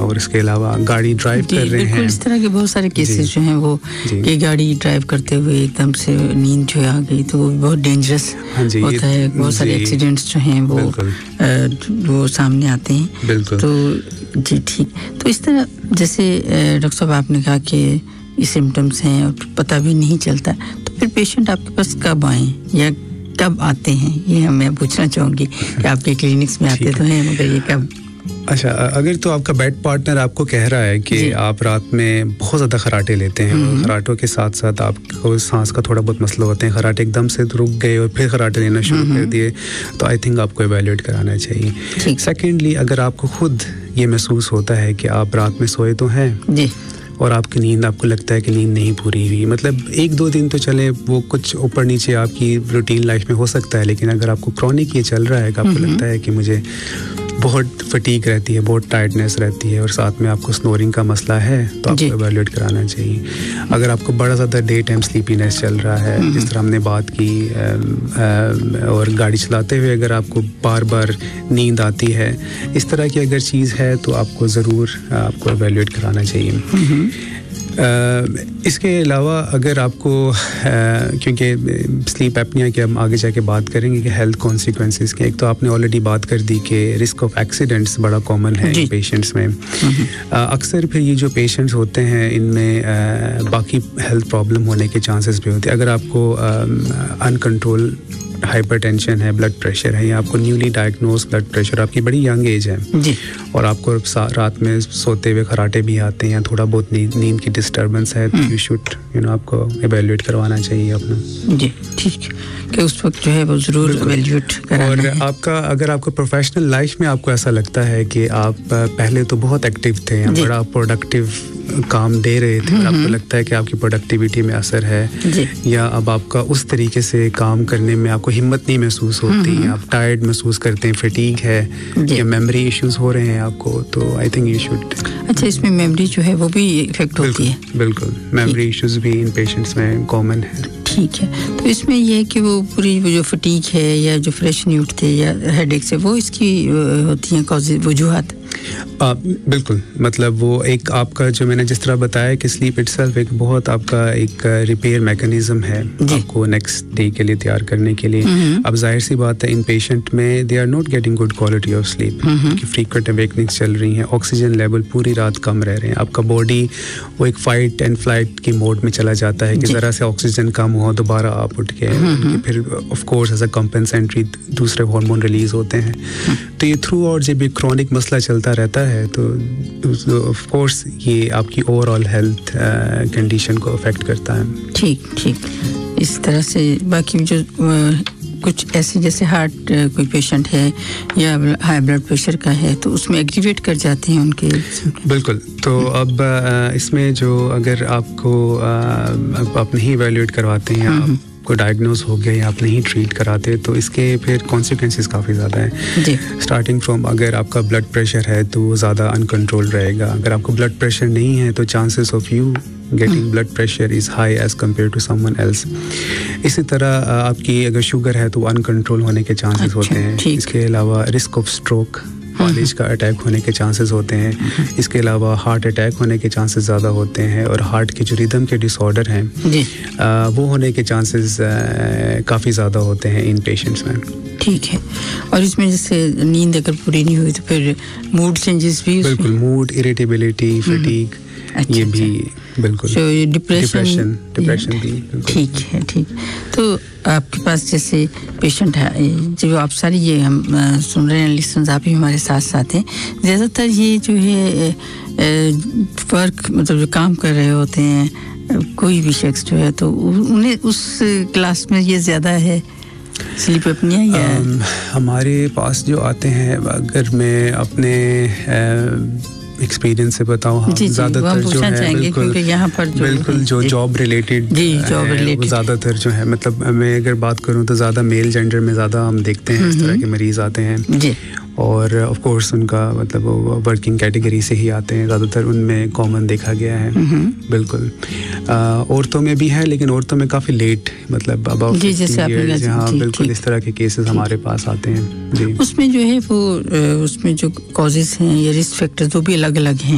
और इसके अलावा गाड़ी ड्राइव कर रहे हैं, इस तरह के बहुत सारे केसेस जो हैं वो कि गाड़ी ड्राइव करते हुए एकदम से नींद जो आ गई तो वो बहुत डेंजरस होता है। बहुत सारे एक्सीडेंट्स जो हैं वो सामने आते हैं। तो जी ठीक। तो इस तरह जैसे डॉक्टर साहब आपने कहा कि ये सिम्टम्स हैं और पता भी नहीं चलता, तो फिर पेशेंट आपके पास कब आए या कब आते हैं, ये मैं पूछना चाहूँगी कि आपके क्लिनिक्स में आते तो हैं मगर ये कब? अच्छा, अगर तो आपका बेड पार्टनर आपको कह रहा है कि आप रात में बहुत ज़्यादा खराटे लेते हैं और खराटों के साथ साथ आपको सांस का थोड़ा बहुत मसला होते हैं, खराटे एकदम से रुक गए और फिर खराटे लेना शुरू कर दिए, तो आई थिंक आपको इवैल्यूएट कराना चाहिए। सेकेंडली, अगर आपको खुद ये महसूस होता है कि आप रात में सोए तो हैं और आपकी नींद, आपको लगता है कि नींद नहीं पूरी हुई, मतलब 1-2 दिन तो चले वो कुछ ऊपर नीचे आपकी रूटीन लाइफ में हो सकता है, लेकिन अगर आपको क्रॉनिक ये चल रहा है कि आपको लगता है कि मुझे बहुत फटीग रहती है, बहुत टायर्डनेस रहती है और साथ में आपको स्नोरिंग का मसला है, तो आपको इवैल्यूएट कराना चाहिए। अगर आपको बड़ा ज़्यादा डे टाइम स्लीपीनेस चल रहा है, जिस तरह हमने बात की, और गाड़ी चलाते हुए अगर आपको बार बार नींद आती है, इस तरह की अगर चीज़ है तो आपको ज़रूर आपको इवैल्यूएट कराना चाहिए। इसके अलावा अगर आपको क्योंकि स्लीप एपनिया की हम आगे जाके बात करेंगे कि हेल्थ कॉन्सिक्वेंसेस के, एक तो आपने ऑलरेडी बात कर दी कि रिस्क ऑफ एक्सीडेंट्स बड़ा कॉमन है पेशेंट्स में। अक्सर फिर ये जो पेशेंट्स होते हैं इनमें बाकी हेल्थ प्रॉब्लम होने के चांसेस भी होते हैं। अगर आपको अनकंट्रोल हाइपरटेंशन है, ब्लड प्रेशर है, या आपको न्यूली डायग्नोज ब्लड प्रेशर, आपकी बड़ी यंग एज है और आपको रात में सोते हुए खराटे भी आते हैं या थोड़ा बहुत नींद की डिस्टर्बेंस है, तो यू शुड आपको इवैल्यूएट करवाना चाहिए अपना। जी ठीक, कि उस वक्त जो है वो ज़रूर इवैल्यूएट कराना है। और आपका अगर आपको प्रोफेशनल लाइफ में आपको ऐसा लगता है कि आप पहले तो बहुत एक्टिव थे, बड़ा प्रोडक्टिव काम दे रहे थे और आपको लगता है कि आपकी प्रोडक्टिविटी में असर है, या अब आपका उस तरीके से काम करने में आपको हिम्मत नहीं महसूस होती, आप टायर्ड महसूस करते हैं, फटीग है या मेमोरी इश्यूज हो रहे हैं आपको, तो आई थिंक यू शुड। अच्छा, इसमें मेमोरी जो है वो भी इफेक्ट होती है? बिल्कुल, मेमोरी इश्यूज भी इन पेशेंट्स में कॉमन है। ठीक है, तो इसमें ये है कि वो पूरी जो फटीग है या जो फ्रेश नहीं उठते या हेडेक्स है, वो इसकी होती हैं कॉजेज, वजूहात? बिल्कुल, मतलब वो एक आपका जो मैंने जिस तरह बताया कि स्लीप इटसेल्फ एक बहुत आपका एक रिपेयर मैकेनिज्म है आपको नेक्स्ट डे के लिए तैयार करने के लिए। अब जाहिर सी बात है इन पेशेंट में they are not getting good quality of sleep, क्योंकि फ्रीक्वेंट अवेकनिंग्स चल रही हैं, ऑक्सीजन लेवल पूरी रात कम रह रहे हैं, आपका बॉडी वो एक फाइट एंड फ्लाइट की मोड में चला जाता है कि ज़रा से ऑक्सीजन कम हो दोबारा आप उठ के फिर of course as a compensatory दूसरे हार्मोन रिलीज होते हैं। तो ये थ्रू आउट जब एक क्रॉनिक मसला चलता रहता है तो ऑफ कोर्स ये आपकी ओवरऑल हेल्थ कंडीशन को अफेक्ट करता है। ठीक ठीक, इस तरह से बाकी जो कुछ ऐसे जैसे हार्ट कोई पेशेंट है या हाई ब्लड प्रेशर का है तो उसमें एग्रीवेट कर जाते हैं उनके। बिल्कुल, तो अब इसमें जो अगर आपको आप नहीं इवैल्यूएट करवाते हैं या को डायग्नोज हो गया या आप नहीं ट्रीट कराते तो इसके फिर कॉन्सिक्वेंसेस काफ़ी ज़्यादा हैं। स्टार्टिंग फ्रॉम अगर आपका ब्लड प्रेशर है तो वो ज़्यादा अनकंट्रोल रहेगा, अगर आपको ब्लड प्रेशर नहीं है तो chances of you getting blood pressure is high as compare to someone else. इसी तरह आपकी अगर शुगर है तो अनकंट्रोल होने के चांसेस होते हैं। इसके अलावा रिस्क ऑफ स्ट्रोक, फालिज का अटैक होने के चांसेस होते हैं। इसके अलावा हार्ट अटैक होने के चांसेस ज़्यादा होते हैं और हार्ट के जो रिदम के डिसऑर्डर हैं वो होने के चांसेस काफ़ी ज़्यादा होते हैं इन पेशेंट्स में। ठीक है, और इसमें जैसे नींद अगर पूरी नहीं हुई तो फिर मूड चेंजेस भी? बिल्कुल, मूड, इरिटेबिलिटी, फटीग, ये भी बिल्कुल, डिप्रेशन भी। ठीक है, ठीक। तो आपके पास जैसे पेशेंट है जो आप सारी ये हम सुन रहे हैं लिसनर्स, आप ही हमारे साथ साथ हैं, ज़्यादातर ये जो है वर्क मतलब जो काम कर रहे होते हैं कोई भी शख्स जो है तो उन्हें उस क्लास में ये ज़्यादा है स्लीप एपनिया या? हमारे पास जो आते हैं, अगर मैं अपने एक्सपीरियंस से बताऊँ, ज़्यादातर जो है बिल्कुल जो जॉब रिलेटेड वो ज़्यादातर जो है, मतलब मैं अगर बात करूँ तो ज़्यादा मेल जेंडर में ज़्यादा हम देखते हैं इस तरह के मरीज़ आते हैं और ऑफ कोर्स उनका मतलब वो वर्किंग कैटेगरी से ही आते हैं, ज़्यादातर उनमें कॉमन देखा गया है। बिल्कुल, औरतों में भी है लेकिन औरतों में काफ़ी लेट, मतलब अबाउट 50 इयर्स, हाँ बिल्कुल इस तरह के केसेस हमारे पास आते हैं जी। उसमें जो है वो उसमें जो कॉजेज हैं या रिस्क फैक्टर्स वो भी अलग अलग हैं।